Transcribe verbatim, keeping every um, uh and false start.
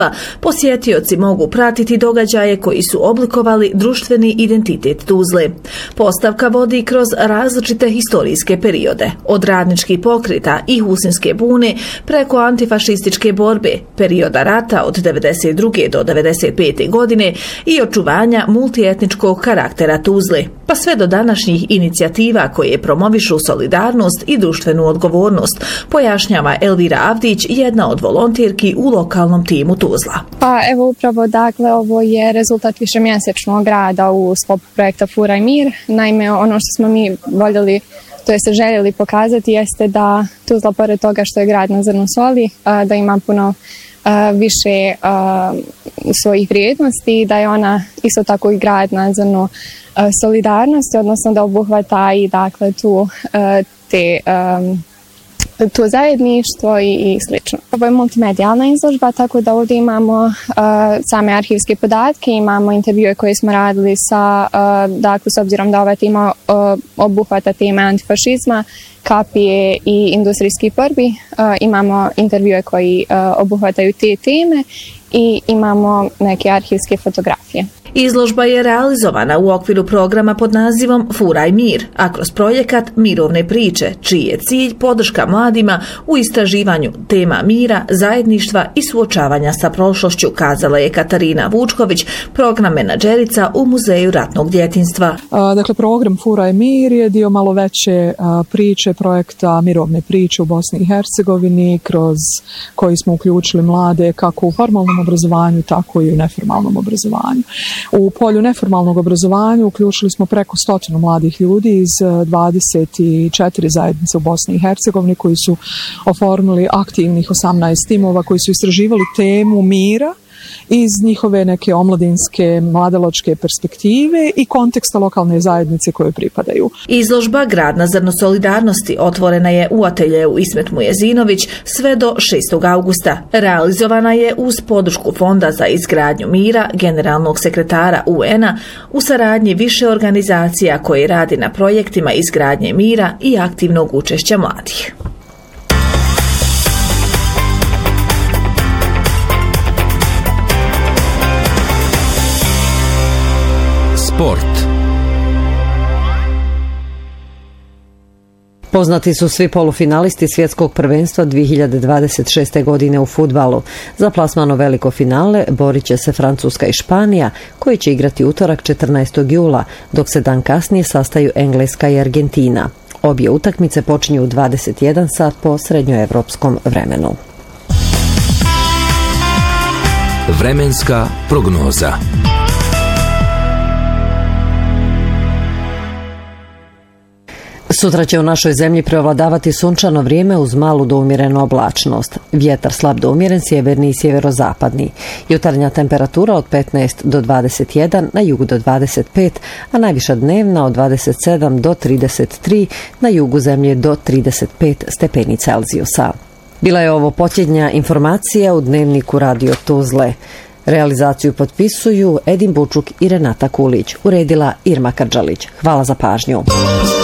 Posjetioci mogu pratiti događaje koji su oblikovali društveni identitet Tuzle. Postavka vodi kroz različite historijske periode, od radničkih pokreta i Husinske bune preko antifašističke borbe, perioda rata od devedeset druge do devedeset pete godine i očuvanja multietničkog karaktera Tuzle, pa sve do današnjih inicijativa koje promovišu solidarnost i društvenu odgovornost, pojašnjava Elvira Avdić, jedna od volontirki u lokalnom timu Tuzla. Pa evo upravo dakle ovo je rezultat višemjesečnog rada u sklopu projekta Fura i mir. Naime, ono što smo mi voljeli, to je se željeli pokazati, jeste da Tuzla pored toga što je grad na zrnu soli, da ima puno više svojih vrijednosti, da je ona isto tako i grad na zrnu solidarnosti, odnosno da obuhvata i dakle tu te to zajedništvo i, i slično. Ovo je multimedijalna izložba, tako da ovdje imamo uh, same arhivske podatke, imamo intervjue koje smo radili sa, uh, dakle, s obzirom da ova tema uh, obuhvata teme antifašizma, kapije i industrijskih borbi, uh, imamo intervjue koji uh, obuhvataju te teme i imamo neke arhivske fotografije. Izložba je realizovana u okviru programa pod nazivom Fura i mir, a kroz projekat Mirovne priče, čiji je cilj podrška mladima u istraživanju tema mira, zajedništva i suočavanja sa prošlošću, kazala je Katarina Vučković, program menadžerica u Muzeju ratnog djetinjstva. Dakle, program Fura i mir je dio malo veće priče projekta Mirovne priče u Bosni i Hercegovini, kroz koji smo uključili mlade kako u formalnom obrazovanju, tako i u neformalnom obrazovanju. U polju neformalnog obrazovanja uključili smo preko stotinu mladih ljudi iz dvadeset četiri zajednice u Bosni i Hercegovini koji su oformili aktivnih osamnaest timova koji su istraživali temu mira iz njihove neke omladinske, mladalačke perspektive i konteksta lokalne zajednice koje pripadaju. Izložba Grad na zrnu solidarnosti otvorena je u ateljeu Ismet Mujezinović sve do šestog augusta. Realizovana je uz podršku Fonda za izgradnju mira, generalnog sekretara U N-a, u saradnji više organizacija koje radi na projektima izgradnje mira i aktivnog učešća mladih. Sport. Poznati su svi polufinalisti svjetskog prvenstva dvije hiljade dvadeset šeste. godine u fudbalu. Za plasman u veliko finale borit će se Francuska i Španija, koji će igrati utorak četrnaestog jula, dok se dan kasnije sastaju Engleska i Argentina. Obje utakmice počinju u dvadeset jedan sat po srednjoevropskom vremenu. Vremenska prognoza. Sutra će u našoj zemlji preovladavati sunčano vrijeme uz malu do umjerenu oblačnost. Vjetar slab do umjeren, sjeverni i sjeverozapadni. Jutarnja temperatura od petnaest do dvadeset jedan, na jugu do dvadeset pet, a najviša dnevna od dvadeset sedam do trideset tri, na jugu zemlje do trideset pet stepeni Celzijusa. Bila je ovo posljednja informacija u dnevniku Radio Tuzle. Realizaciju potpisuju Edin Bučuk i Renata Kulić, uredila Irma Krđalić. Hvala za pažnju.